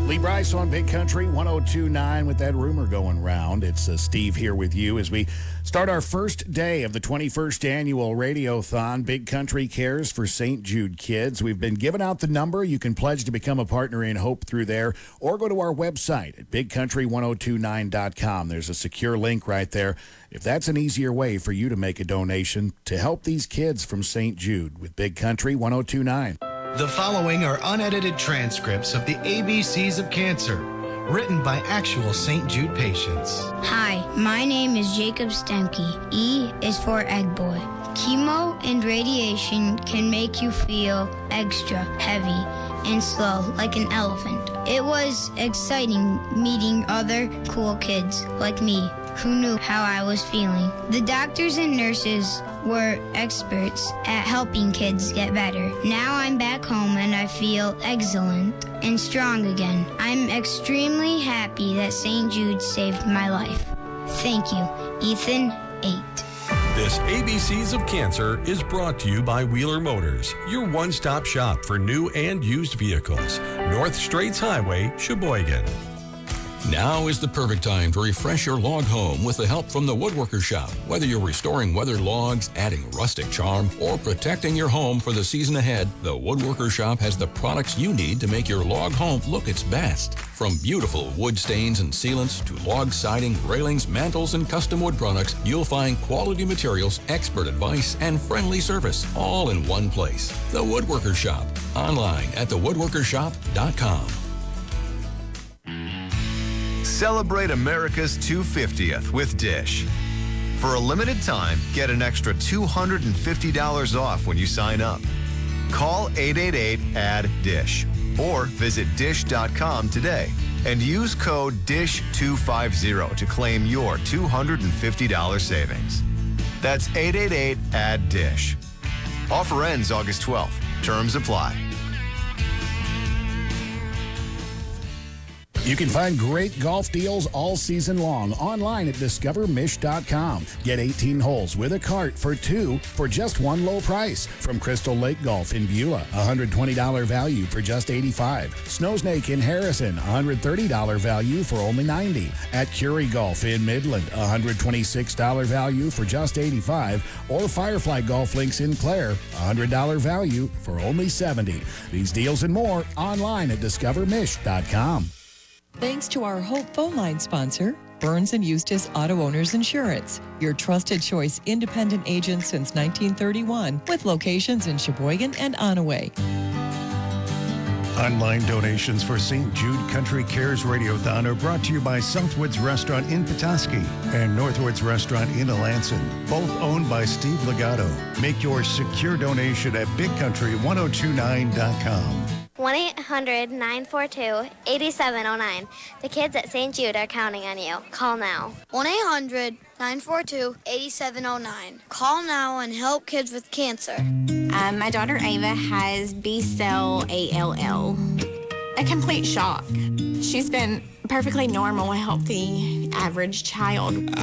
Lee Bryce on Big Country 102.9 with that rumor going round. It's Steve here with you as we start our first day of the 21st annual Radiothon. Big Country cares for St. Jude kids. We've been giving out the number. You can pledge to become a partner in Hope through there or go to our website at bigcountry1029.com. There's a secure link right there. If that's an easier way for you to make a donation to help these kids from St. Jude with Big Country 102.9. The following are unedited transcripts of the ABCs of cancer, written by actual St. Jude patients. Hi, my name is Jacob Stemke. E is for Egg Boy. Chemo and radiation can make you feel extra heavy and slow like an elephant. It was exciting meeting other cool kids like me who knew how I was feeling. The doctors and nurses were experts at helping kids get better. Now I'm back home and I feel excellent and strong again. I'm extremely happy that St. Jude saved my life. Thank you, Ethan 8. This ABCs of Cancer is brought to you by Wheeler Motors, your one-stop shop for new and used vehicles. North Straits Highway, Sheboygan. Now is the perfect time to refresh your log home with the help from the Woodworker Shop. Whether you're restoring weathered logs, adding rustic charm, or protecting your home for the season ahead, the Woodworker Shop has the products you need to make your log home look its best. From beautiful wood stains and sealants to log siding, railings, mantles, and custom wood products, you'll find quality materials, expert advice, and friendly service all in one place. The Woodworker Shop. Online at thewoodworkershop.com. Celebrate America's 250th with Dish. For a limited time, get an extra $250 off when you sign up. Call 888-ADD-DISH or visit dish.com today and use code DISH250 to claim your $250 savings. That's 888-ADD-DISH. Offer ends August 12th. Terms apply. You can find great golf deals all season long online at discovermish.com. Get 18 holes with a cart for 2 for just one low price. From Crystal Lake Golf in Beulah, $120 value for just $85. Snowsnake in Harrison, $130 value for only $90. At Curie Golf in Midland, $126 value for just $85. Or Firefly Golf Links in Clare, $100 value for only $70. These deals and more online at discovermish.com. Thanks to our Hope phone line sponsor, Burns & Eustace Auto Owners Insurance, your trusted choice independent agent since 1931 with locations in Sheboygan and Onaway. Online donations for St. Jude Country Cares Radiothon are brought to you by Southwoods Restaurant in Petoskey and Northwoods Restaurant in Alanson, both owned by Steve Legato. Make your secure donation at bigcountry1029.com. 1-800-942-8709. The kids at St. Jude are counting on you. Call now. 1-800-942-8709. Call now and help kids with cancer. My daughter Ava has B-cell ALL. A complete shock. She's been a perfectly normal, healthy, average child.